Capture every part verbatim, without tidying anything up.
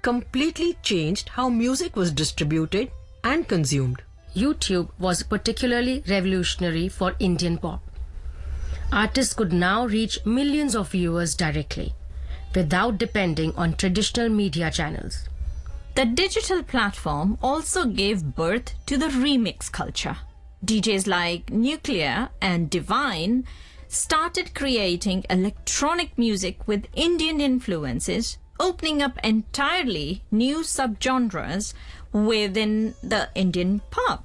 completely changed how music was distributed and consumed. YouTube was particularly revolutionary for Indian pop. Artists could now reach millions of viewers directly, without depending on traditional media channels. The digital platform also gave birth to the remix culture. D Js like Nuclear and Divine started creating electronic music with Indian influences, opening up entirely new subgenres within the Indian pop.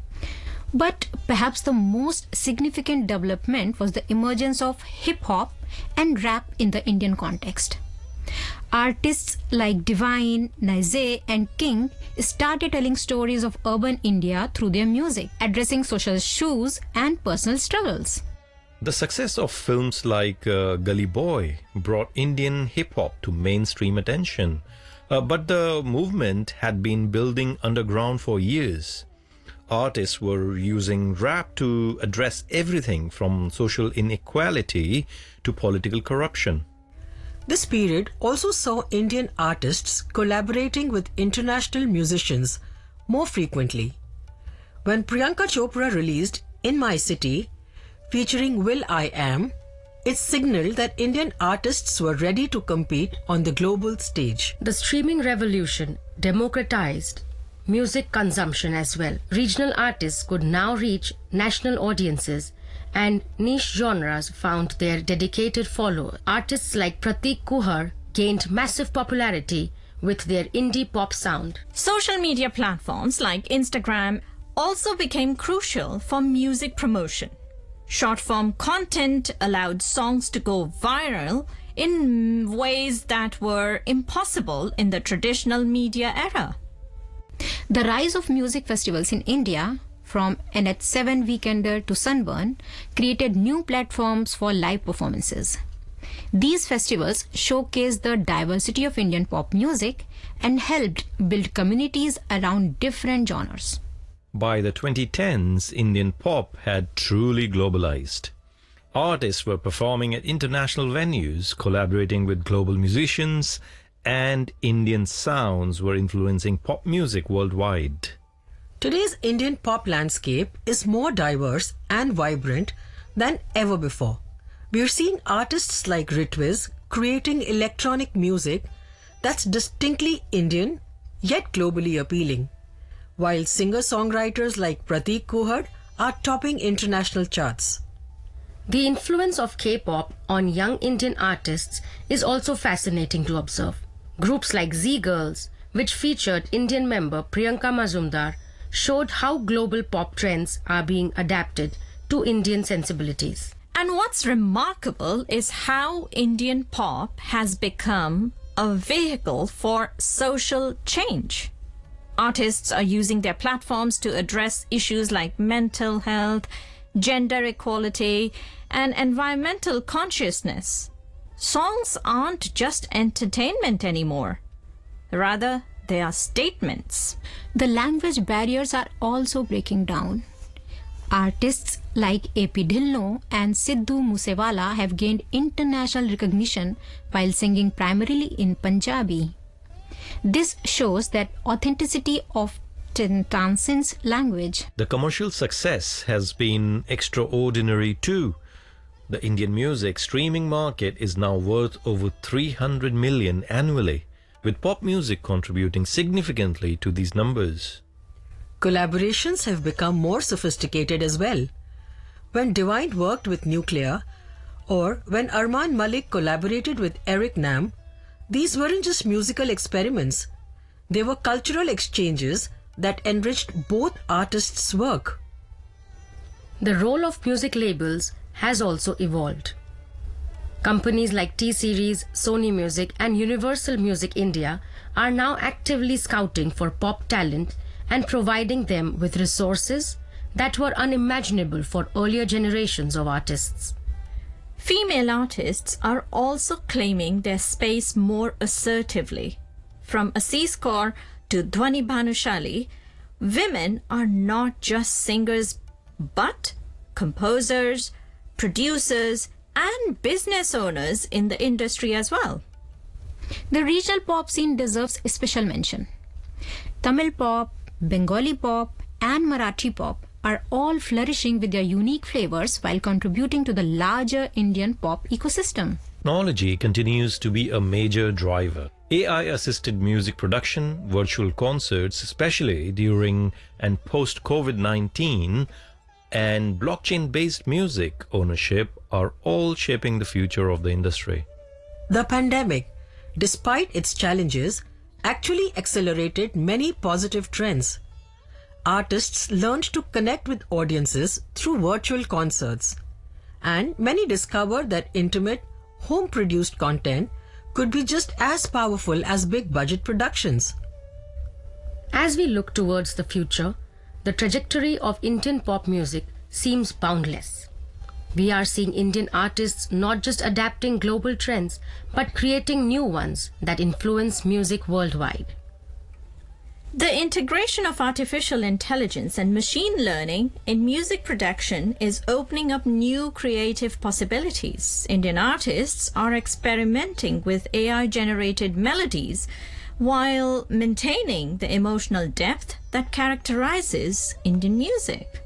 But perhaps the most significant development was the emergence of hip-hop and rap in the Indian context. Artists like Divine, Naizee and King started telling stories of urban India through their music, addressing social issues and personal struggles. The success of films like uh, Gully Boy brought Indian hip-hop to mainstream attention. Uh, but the movement had been building underground for years. Artists were using rap to address everything from social inequality to political corruption. This period also saw Indian artists collaborating with international musicians more frequently. When Priyanka Chopra released In My City, featuring will.i.am, it signaled that Indian artists were ready to compete on the global stage. The streaming revolution democratized music consumption as well. Regional artists could now reach national audiences, and niche genres found their dedicated followers. Artists like Prateek Kuhad gained massive popularity with their indie pop sound. Social media platforms like Instagram also became crucial for music promotion. Short-form content allowed songs to go viral in ways that were impossible in the traditional media era. The rise of music festivals in India, from N H seven Weekender to Sunburn, created new platforms for live performances. These festivals showcased the diversity of Indian pop music and helped build communities around different genres. By the twenty tens, Indian pop had truly globalized. Artists were performing at international venues, collaborating with global musicians, and Indian sounds were influencing pop music worldwide. Today's Indian pop landscape is more diverse and vibrant than ever before. We are seeing artists like Ritviz creating electronic music that's distinctly Indian yet globally appealing, while singer-songwriters like Prateek Kuhad are topping international charts. The influence of K-pop on young Indian artists is also fascinating to observe. Groups like Z-Girls, which featured Indian member Priyanka Mazumdar, showed how global pop trends are being adapted to Indian sensibilities. And what's remarkable is how Indian pop has become a vehicle for social change. Artists are using their platforms to address issues like mental health, gender equality, and environmental consciousness. Songs aren't just entertainment anymore. Rather, they are statements. The language barriers are also breaking down. Artists like A P Dhillon and Sidhu Moosewala have gained international recognition while singing primarily in Punjabi. This shows that authenticity of transcends language. The commercial success has been extraordinary too. The Indian music streaming market is now worth over three hundred million annually, with pop music contributing significantly to these numbers. Collaborations have become more sophisticated as well. When Divine worked with Nuclear, or when Armaan Malik collaborated with Eric Nam, these weren't just musical experiments. They were cultural exchanges that enriched both artists' work. The role of music labels has also evolved. Companies like T-Series, Sony Music and Universal Music India are now actively scouting for pop talent and providing them with resources that were unimaginable for earlier generations of artists. Female artists are also claiming their space more assertively. From Assis Kaur to Dhwani Bhanushali, women are not just singers but composers, producers, and business owners in the industry as well. The regional pop scene deserves a special mention. Tamil pop, Bengali pop, and Marathi pop are all flourishing with their unique flavors while contributing to the larger Indian pop ecosystem. Technology continues to be a major driver. A I-assisted music production, virtual concerts, especially during and post-COVID nineteen, and blockchain-based music ownership are all shaping the future of the industry. The pandemic, despite its challenges, actually accelerated many positive trends. Artists learned to connect with audiences through virtual concerts, and many discovered that intimate, home-produced content could be just as powerful as big-budget productions. As we look towards the future, the trajectory of Indian pop music seems boundless. We are seeing Indian artists not just adapting global trends, but creating new ones that influence music worldwide. The integration of artificial intelligence and machine learning in music production is opening up new creative possibilities. Indian artists are experimenting with A I-generated melodies while maintaining the emotional depth that characterizes Indian music.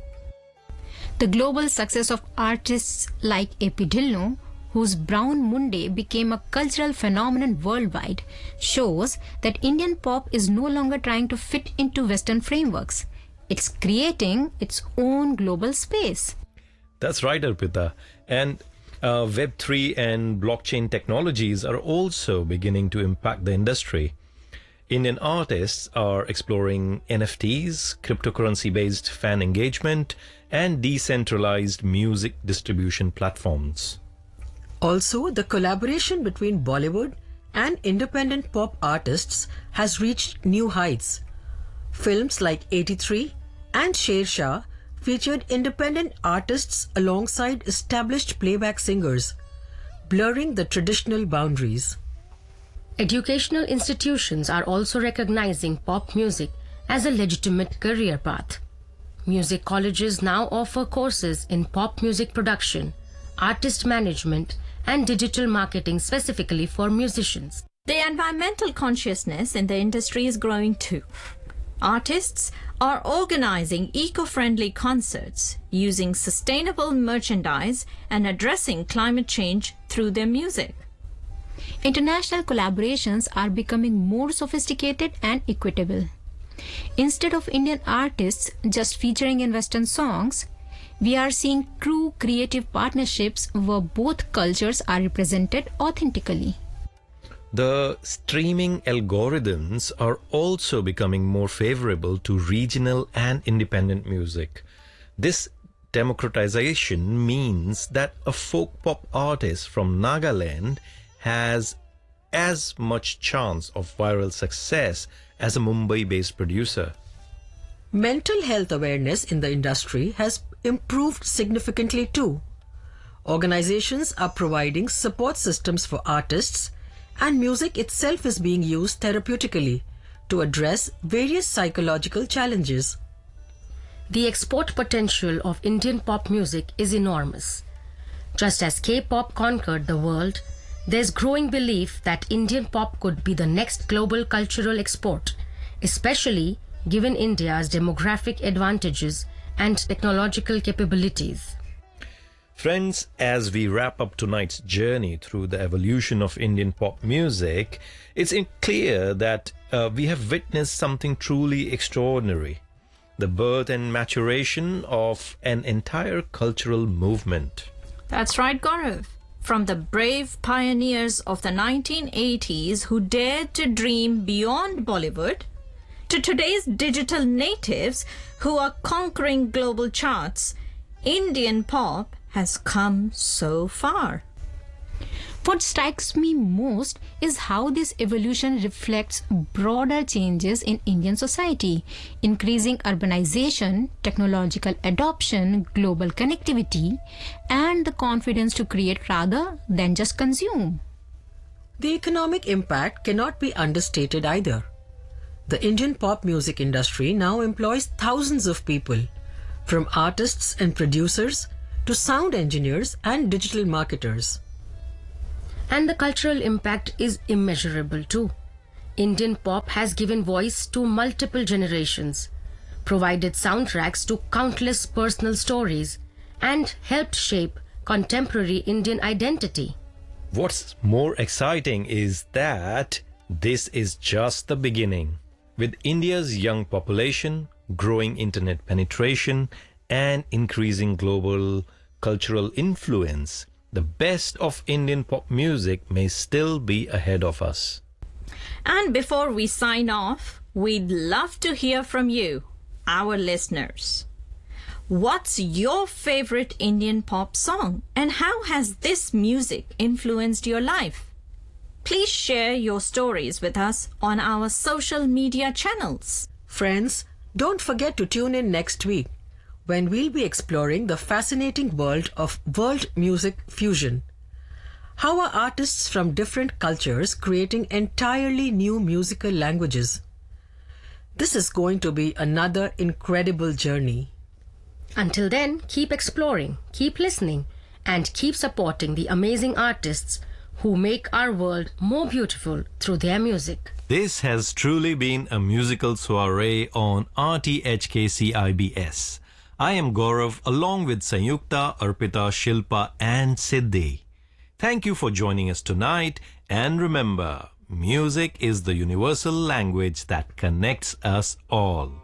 The global success of artists like A P Dhillon, whose Brown Monday became a cultural phenomenon worldwide, shows that Indian pop is no longer trying to fit into Western frameworks. It's creating its own global space. That's right, Arpita. And uh, Web three and blockchain technologies are also beginning to impact the industry. Indian artists are exploring N F Ts, cryptocurrency-based fan engagement, and decentralized music distribution platforms. Also, the collaboration between Bollywood and independent pop artists has reached new heights. Films like eighty-three and Sher Shah featured independent artists alongside established playback singers, blurring the traditional boundaries. Educational institutions are also recognizing pop music as a legitimate career path. Music colleges now offer courses in pop music production, artist management, and digital marketing specifically for musicians. The environmental consciousness in the industry is growing too. Artists are organizing eco-friendly concerts, using sustainable merchandise, and addressing climate change through their music. International collaborations are becoming more sophisticated and equitable. Instead of Indian artists just featuring in Western songs, we are seeing true creative partnerships where both cultures are represented authentically. The streaming algorithms are also becoming more favorable to regional and independent music. This democratization means that a folk pop artist from Nagaland has as much chance of viral success as a Mumbai-based producer. Mental health awareness in the industry has improved significantly too. Organizations are providing support systems for artists, and music itself is being used therapeutically to address various psychological challenges. The export potential of Indian pop music is enormous. Just as K-pop conquered the world, there's growing belief that Indian pop could be the next global cultural export, especially given India's demographic advantages and technological capabilities. Friends, as we wrap up tonight's journey through the evolution of Indian pop music, it's clear that uh, we have witnessed something truly extraordinary: the birth and maturation of an entire cultural movement. That's right, Gaurav. From the brave pioneers of the nineteen eighties who dared to dream beyond Bollywood, to today's digital natives who are conquering global charts, Indian pop has come so far. What strikes me most is how this evolution reflects broader changes in Indian society: increasing urbanization, technological adoption, global connectivity, and the confidence to create rather than just consume. The economic impact cannot be understated either. The Indian pop music industry now employs thousands of people, from artists and producers to sound engineers and digital marketers. And the cultural impact is immeasurable too. Indian pop has given voice to multiple generations, provided soundtracks to countless personal stories, and helped shape contemporary Indian identity. What's more exciting is that this is just the beginning. With India's young population, growing internet penetration, and increasing global cultural influence, the best of Indian pop music may still be ahead of us. And before we sign off, we'd love to hear from you, our listeners. What's your favorite Indian pop song, and how has this music influenced your life? Please share your stories with us on our social media channels. Friends, don't forget to tune in next week when we'll be exploring the fascinating world of world music fusion. How are artists from different cultures creating entirely new musical languages? This is going to be another incredible journey. Until then, keep exploring, keep listening, and keep supporting the amazing artists who make our world more beautiful through their music. This has truly been a musical soiree on R T H K C I B S. I am Gaurav along with Sanyukta, Arpita, Shilpa and Siddhi. Thank you for joining us tonight, and remember, music is the universal language that connects us all.